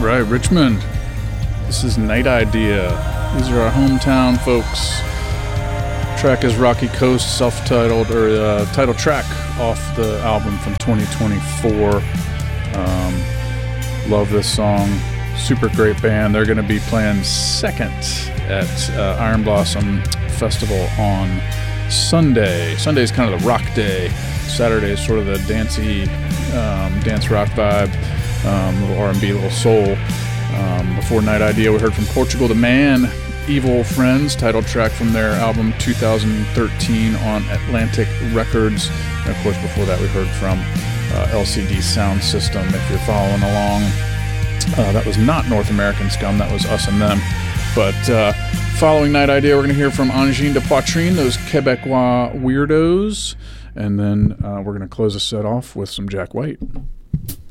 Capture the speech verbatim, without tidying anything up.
Right, Richmond. This is Night Idea. These are our hometown folks. Track is Rocky Coast, self-titled, or uh, title track off the album from twenty twenty-four. Um, love this song. Super great band. They're going to be playing second at uh, Iron Blossom Festival on Sunday. Sunday is kind of the rock day. Saturday is sort of the dancey, um, dance rock vibe, um, little R and B, little soul. Um, before Night Idea, we heard from Portugal the Man, Evil Friends, title track from their album two thousand thirteen on Atlantic Records. And of course, before that, we heard from uh, L C D Sound System, if you're following along. Uh, that was not North American Scum, that was Us and Them. But uh, following Night Idea, we're going to hear from Angine de Poitrine, those Quebecois weirdos. And then uh, we're going to close the set off with some Jack White.